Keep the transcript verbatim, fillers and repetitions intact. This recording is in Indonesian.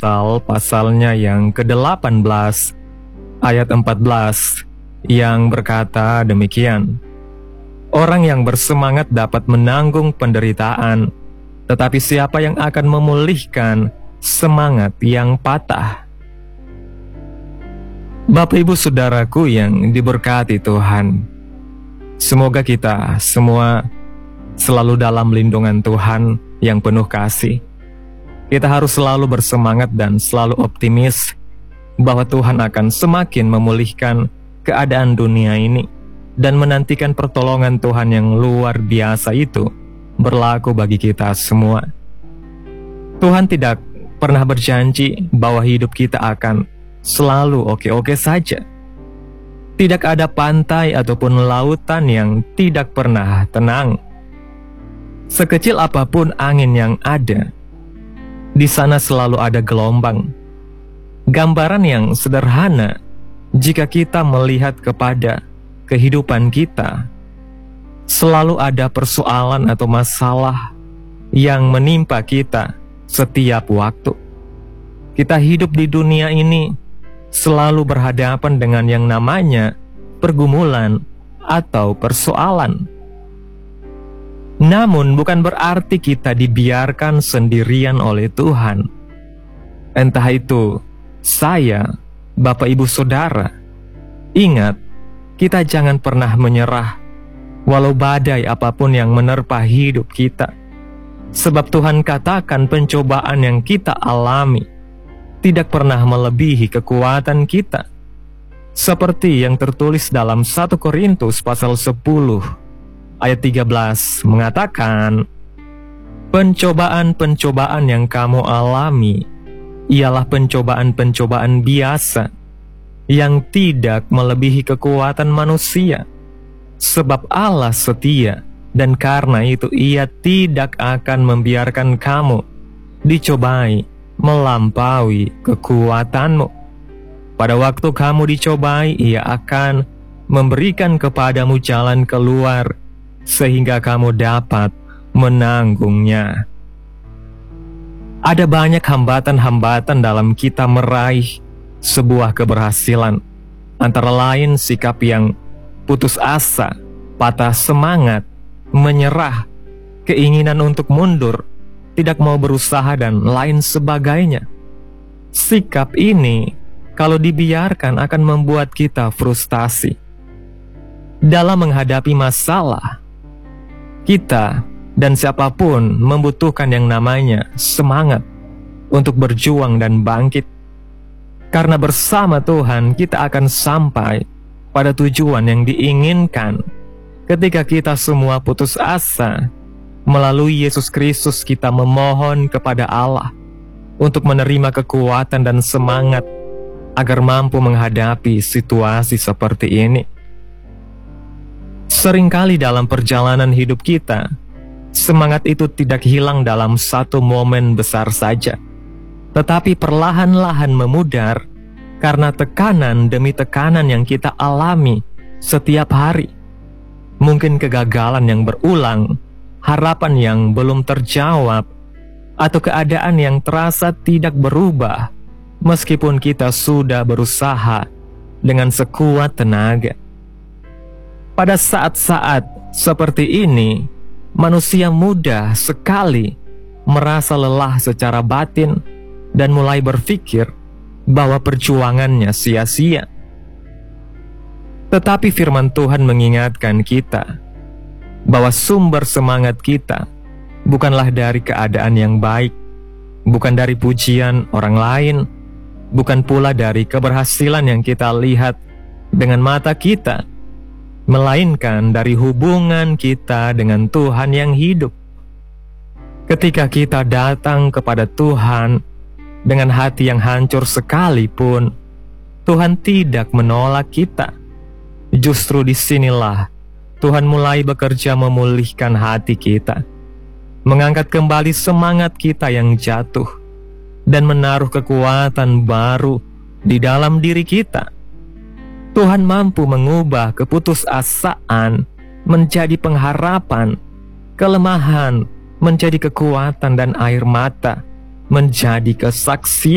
Amsal pasalnya yang kedelapan belas ayat empat belas yang berkata demikian. Orang yang bersemangat dapat menanggung penderitaan, tetapi siapa yang akan memulihkan semangat yang patah? Bapak Ibu Saudaraku yang diberkati Tuhan, semoga kita semua selalu dalam lindungan Tuhan yang penuh kasih. Kita harus selalu bersemangat dan selalu optimis bahwa Tuhan akan semakin memulihkan keadaan dunia ini dan menantikan pertolongan Tuhan yang luar biasa itu berlaku bagi kita semua. Tuhan tidak pernah berjanji bahwa hidup kita akan selalu oke-oke saja. Tidak ada pantai ataupun lautan yang tidak pernah tenang. Sekecil apapun angin yang ada, di sana selalu ada gelombang. Gambaran yang sederhana jika kita melihat kepada kehidupan kita, selalu ada persoalan atau masalah yang menimpa kita setiap waktu. Kita hidup di dunia ini selalu berhadapan dengan yang namanya pergumulan atau persoalan. Namun bukan berarti kita dibiarkan sendirian oleh Tuhan. Entah itu saya, Bapak Ibu Saudara, ingat, kita jangan pernah menyerah walau badai apapun yang menerpa hidup kita. Sebab Tuhan katakan pencobaan yang kita alami tidak pernah melebihi kekuatan kita. Seperti yang tertulis dalam satu Korintus pasal sepuluh ayat tiga belas mengatakan, pencobaan-pencobaan yang kamu alami ialah pencobaan-pencobaan biasa yang tidak melebihi kekuatan manusia. Sebab Allah setia, dan karena itu Ia tidak akan membiarkan kamu dicobai melampaui kekuatanmu. Pada waktu kamu dicobai, Ia akan memberikan kepadamu jalan keluar sehingga kamu dapat menanggungnya. Ada banyak hambatan-hambatan dalam kita meraih sebuah keberhasilan, antara lain sikap yang putus asa, patah semangat, menyerah, keinginan untuk mundur, tidak mau berusaha, dan lain sebagainya. Sikap ini kalau dibiarkan akan membuat kita frustasi. Dalam menghadapi masalah, kita dan siapapun membutuhkan yang namanya semangat untuk berjuang dan bangkit. Karena bersama Tuhan kita akan sampai pada tujuan yang diinginkan. Ketika kita semua putus asa, melalui Yesus Kristus kita memohon kepada Allah untuk menerima kekuatan dan semangat agar mampu menghadapi situasi seperti ini. Seringkali dalam perjalanan hidup kita, semangat itu tidak hilang dalam satu momen besar saja, tetapi perlahan-lahan memudar karena tekanan demi tekanan yang kita alami setiap hari. Mungkin kegagalan yang berulang, harapan yang belum terjawab, atau keadaan yang terasa tidak berubah meskipun kita sudah berusaha dengan sekuat tenaga. Pada saat-saat seperti ini, manusia mudah sekali merasa lelah secara batin dan mulai berpikir bahwa perjuangannya sia-sia. Tetapi firman Tuhan mengingatkan kita bahwa sumber semangat kita bukanlah dari keadaan yang baik, bukan dari pujian orang lain, bukan pula dari keberhasilan yang kita lihat dengan mata kita, melainkan dari hubungan kita dengan Tuhan yang hidup. Ketika kita datang kepada Tuhan dengan hati yang hancur sekalipun, Tuhan tidak menolak kita. Justru disinilah Tuhan mulai bekerja memulihkan hati kita, mengangkat kembali semangat kita yang jatuh, dan menaruh kekuatan baru di dalam diri kita. Tuhan mampu mengubah keputusasaan menjadi pengharapan, kelemahan menjadi kekuatan, dan air mata menjadi kesaksian.